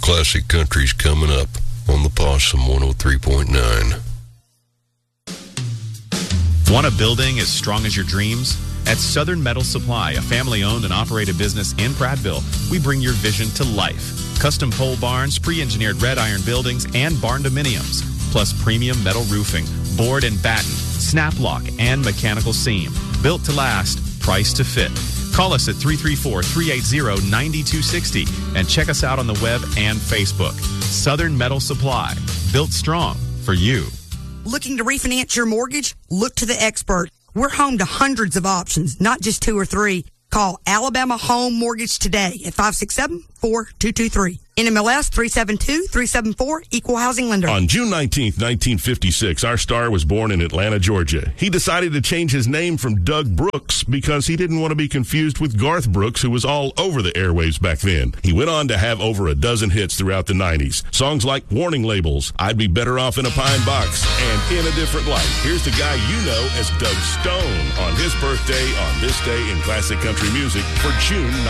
Classic Country's coming up on the Possum 103.9. Want a building as strong as your dreams? At Southern Metal Supply, a family-owned and operated business in Prattville, we bring your vision to life. Custom pole barns, pre-engineered red iron buildings, and barn dominiums, plus premium metal roofing, board and batten, snap lock, and mechanical seam. Built to last, priced to fit. Call us at 334-380-9260 and check us out on the web and Facebook. Southern Metal Supply, built strong for you. Looking to refinance your mortgage? Look to the expert. We're home to hundreds of options, not just 2 or 3. Call Alabama Home Mortgage today at 567-4223. NMLS 372374, Equal Housing Lender. On June 19th, 1956, our star was born in Atlanta, Georgia. He decided to change his name from Doug Brooks because he didn't want to be confused with Garth Brooks, who was all over the airwaves back then. He went on to have over a dozen hits throughout the 90s. Songs like Warning Labels, I'd Be Better Off in a Pine Box, and In a Different Light. Here's the guy you know as Doug Stone on his birthday on this day in classic country music for June